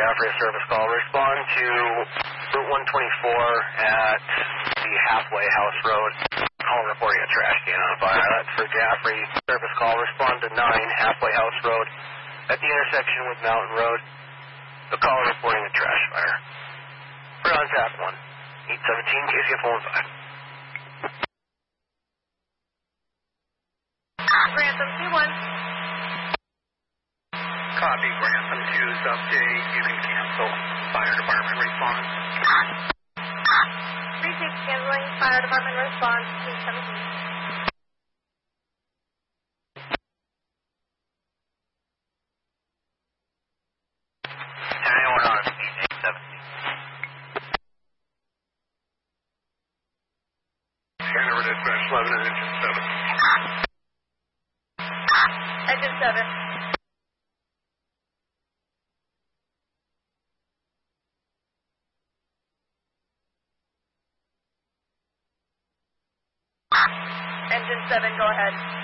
Jaffrey, a service call. Respond to Route 124 at the Halfway House Road. Call reporting a trash can on fire. That's for Jaffrey. Service call. Respond to 9 Halfway House Road at the intersection with Mountain Road. The call reporting a trash fire. We're on tap 1. 817 KCF 115. Grantham 2-1. Copy, Grantham 2's update. You can cancel. Fire department response. Precinct canceling. Fire department response. 817. Anyone on speed 817? Hanover dispatch 11 and engine 7. Engine 7. Engine 7, go ahead.